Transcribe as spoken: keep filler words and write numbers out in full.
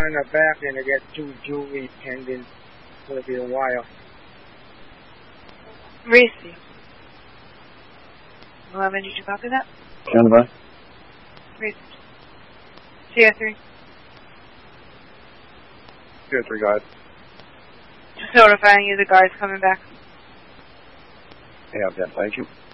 in the back and I get two jewelry pendants. It's going to be a while. Racy. eleven, did you copy that? Stand by. Racy. C R three. C R three guys. Just notifying you the guard's coming back. Yeah, yeah, thank you.